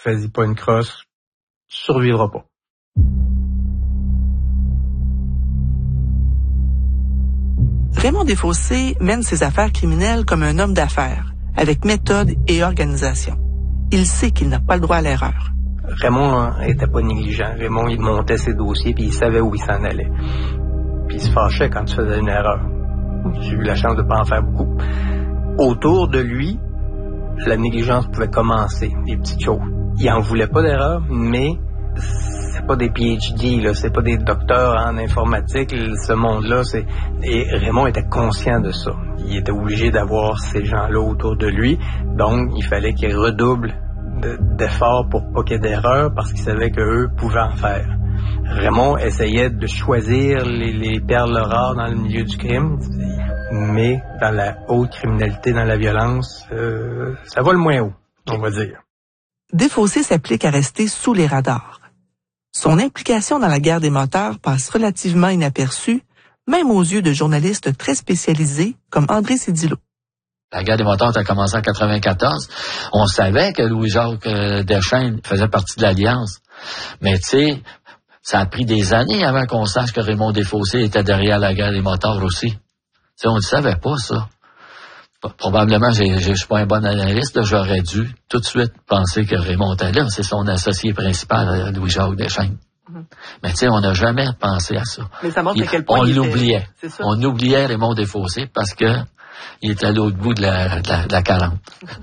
fais-y pas une crosse, tu survivras pas. Raymond Desfossés mène ses affaires criminelles comme un homme d'affaires, avec méthode et organisation. Il sait qu'il n'a pas le droit à l'erreur. Raymond était pas négligent. Raymond, il montait ses dossiers puis il savait où il s'en allait. Puis il se fâchait quand tu faisais une erreur. J'ai eu la chance de pas en faire beaucoup. Autour de lui, la négligence pouvait commencer, des petites choses. Il en voulait pas d'erreur, mais c'est pas des PhD, là, c'est pas des docteurs en informatique, ce monde-là, et Raymond était conscient de ça. Il était obligé d'avoir ces gens-là autour de lui, donc il fallait qu'il redouble d'efforts pour pas qu'il y ait d'erreur, parce qu'il savait qu'eux pouvaient en faire. Raymond essayait de choisir les perles rares dans le milieu du crime, mais dans la haute criminalité, dans la violence, ça va le moins haut, on va dire. Desfossés s'applique à rester sous les radars. Son implication dans la guerre des motards passe relativement inaperçue, même aux yeux de journalistes très spécialisés comme André Cédillo. La guerre des motards a commencé en 1994. On savait que Louis-Jacques Deschênes faisait partie de l'Alliance. Mais tu sais, ça a pris des années avant qu'on sache que Raymond Desfossés était derrière la guerre des motards aussi. Tu sais, on ne savait pas, ça. Probablement, je suis pas un bon analyste, là, j'aurais dû tout de suite penser que Raymond était là. C'est son associé principal, Louis-Jacques Deschênes. Mm-hmm. Mais tu sais, on n'a jamais pensé à ça. Mais ça montre à quel point on l'oubliait. On oubliait Raymond Desfossés parce que il était à l'autre bout de la 40.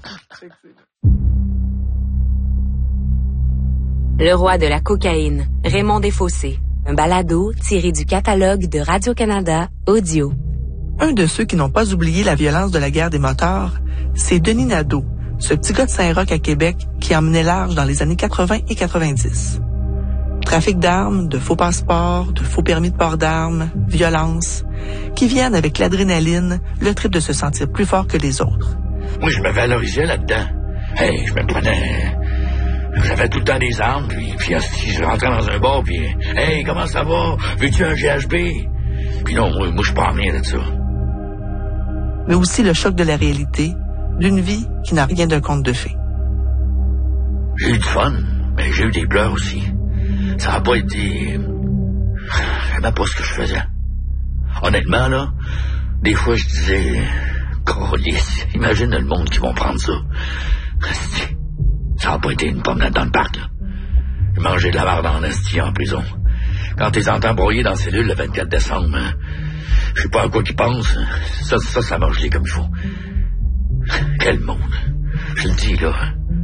Le roi de la cocaïne, Raymond Desfossés. Un balado tiré du catalogue de Radio-Canada Audio. Un de ceux qui n'ont pas oublié la violence de la guerre des motards, c'est Denis Nadeau, ce petit gars de Saint-Roch à Québec qui emmenait large dans les années 80 et 90. Trafic d'armes, de faux passeports, de faux permis de port d'armes, violence, qui viennent avec l'adrénaline, le trip de se sentir plus fort que les autres. Moi, je me valorisais là-dedans. Hey, je me prenais... J'avais tout le temps des armes, puis si je rentrais dans un bar, puis « Hey, comment ça va? Veux-tu un GHB? » Puis non, moi je suis pas en rien de ça. Mais aussi le choc de la réalité, d'une vie qui n'a rien d'un conte de fées. J'ai eu du fun, mais j'ai eu des pleurs aussi. Ça n'a pas été... J'aimais pas ce que je faisais. Honnêtement, là, des fois, je disais... Câlisse, imagine le monde qui vont prendre ça. Ça n'a pas été une promenade dans le parc, là. J'ai mangé de la merde en esti en prison. Quand t'es entends broyer dans la cellule le 24 décembre, hein, je sais pas à quoi qu'ils pensent. Ça m'a gelé comme il faut. Quel monde. Je le dis, là.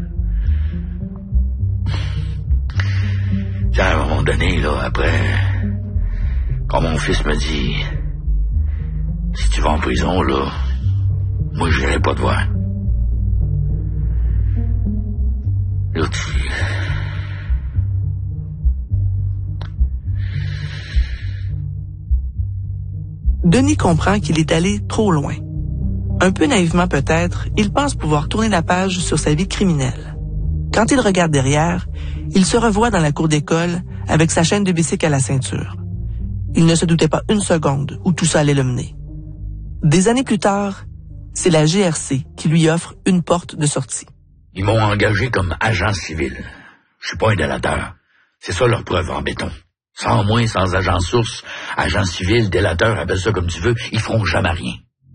Tiens, à un moment donné, là, après, quand mon fils me dit, si tu vas en prison, là, moi, je n'irai pas te voir. Là, Denis comprend qu'il est allé trop loin. Un peu naïvement peut-être, il pense pouvoir tourner la page sur sa vie criminelle. Quand il regarde derrière, il se revoit dans la cour d'école avec sa chaîne de bicycle à la ceinture. Il ne se doutait pas une seconde où tout ça allait le mener. Des années plus tard, c'est la GRC qui lui offre une porte de sortie. Ils m'ont engagé comme agent civil. Je suis pas un délateur. C'est ça leur preuve en béton. Sans moi, sans agent source, agent civil, délateur, appelle ça comme tu veux, ils feront jamais rien.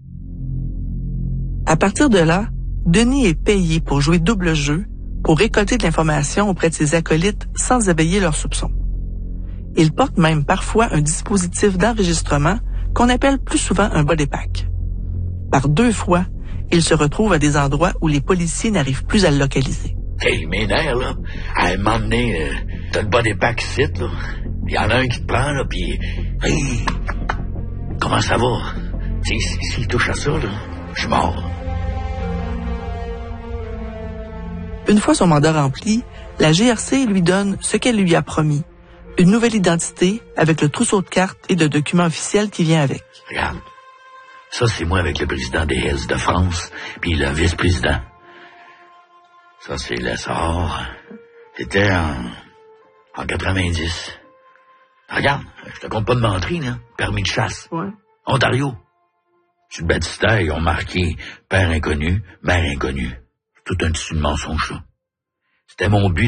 À partir de là, Denis est payé pour jouer double jeu, pour récolter de l'information auprès de ses acolytes sans éveiller leurs soupçons. Il porte même parfois un dispositif d'enregistrement qu'on appelle plus souvent un body pack. Par 2 fois, il se retrouve à des endroits où les policiers n'arrivent plus à le localiser. Hey, mes nerfs, là, à un moment donné, t'as le body pack ici, là. Il y en a un qui te prend, là, puis hey, comment ça va? S'il touche à ça, là, je suis mort. Une fois son mandat rempli, la GRC lui donne ce qu'elle lui a promis, une nouvelle identité avec le trousseau de cartes et de documents officiels qui vient avec. Regarde, ça c'est moi avec le président des Hells de France, puis le vice-président. Ça c'est l'essor. C'était en 90. Regarde, je te compte pas de menterie, là. Permis de chasse. Ouais. Ontario. Sur le baptistère, ils ont marqué père inconnu, mère inconnue. C'est tout un tissu de mensonge, ça. C'était mon but